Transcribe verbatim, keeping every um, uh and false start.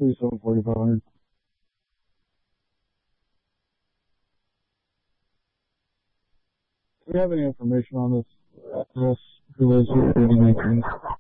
thirty-seven forty-five hundred. Do we have any information on this address? Who lives here? Any maintenance?